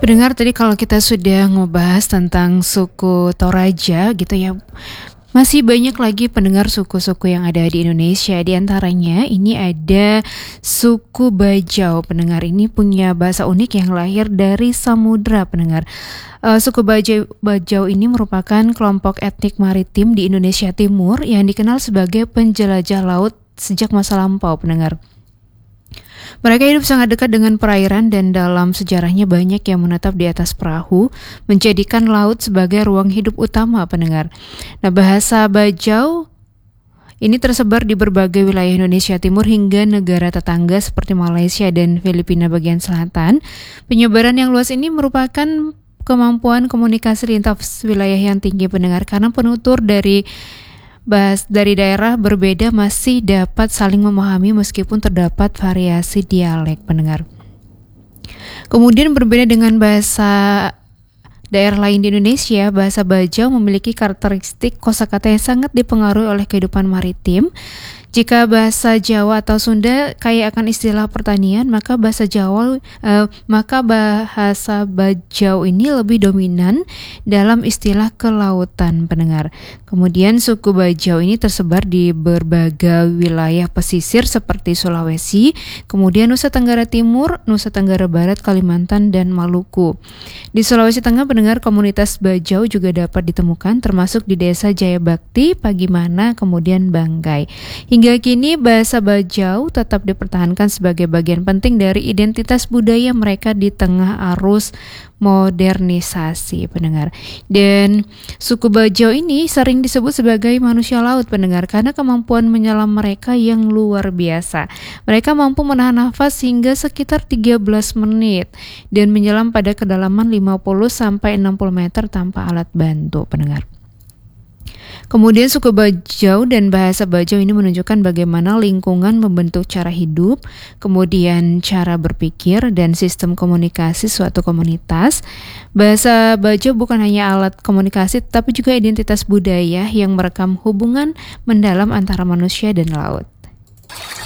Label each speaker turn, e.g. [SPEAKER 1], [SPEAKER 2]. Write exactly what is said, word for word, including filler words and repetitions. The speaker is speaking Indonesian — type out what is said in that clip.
[SPEAKER 1] Pendengar, tadi kalau kita sudah ngebahas tentang suku Toraja gitu ya, masih banyak lagi pendengar suku-suku yang ada di Indonesia. Di antaranya ini ada suku Bajau. Pendengar ini punya bahasa unik yang lahir dari samudra, pendengar. Eh, suku Bajau, Bajau ini merupakan kelompok etnik maritim di Indonesia Timur yang dikenal sebagai penjelajah laut sejak masa lampau, pendengar. Mereka hidup sangat dekat dengan perairan dan dalam sejarahnya banyak yang menetap di atas perahu, menjadikan laut sebagai ruang hidup utama, pendengar. Nah, bahasa Bajau ini tersebar di berbagai wilayah Indonesia Timur hingga negara tetangga seperti Malaysia dan Filipina bagian selatan. Penyebaran yang luas ini merupakan kemampuan komunikasi lintas wilayah yang tinggi, pendengar, karena penutur dari Bahas dari daerah berbeda masih dapat saling memahami meskipun terdapat variasi dialek, pendengar. Kemudian berbeda dengan bahasa daerah lain di Indonesia, bahasa Bajau memiliki karakteristik kosakata yang sangat dipengaruhi oleh kehidupan maritim. Jika bahasa Jawa atau Sunda kaya akan istilah pertanian, maka bahasa Jawa eh, maka bahasa Bajau ini lebih dominan dalam istilah kelautan, pendengar. Kemudian suku Bajau ini tersebar di berbagai wilayah pesisir seperti Sulawesi, kemudian Nusa Tenggara Timur, Nusa Tenggara Barat, Kalimantan, dan Maluku. Di Sulawesi Tengah, pendengar, komunitas Bajau juga dapat ditemukan termasuk di desa Jayabakti, Pagimana, kemudian Banggai. Hingga kini bahasa Bajau tetap dipertahankan sebagai bagian penting dari identitas budaya mereka di tengah arus modernisasi, pendengar. Dan suku Bajau ini sering disebut sebagai manusia laut, pendengar, karena kemampuan menyelam mereka yang luar biasa. Mereka mampu menahan nafas hingga sekitar tiga belas menit dan menyelam pada kedalaman lima puluh sampai enam puluh meter tanpa alat bantu, pendengar. Kemudian suku Bajau dan bahasa Bajau ini menunjukkan bagaimana lingkungan membentuk cara hidup, kemudian cara berpikir dan sistem komunikasi suatu komunitas. Bahasa Bajau bukan hanya alat komunikasi, tetapi juga identitas budaya yang merekam hubungan mendalam antara manusia dan laut.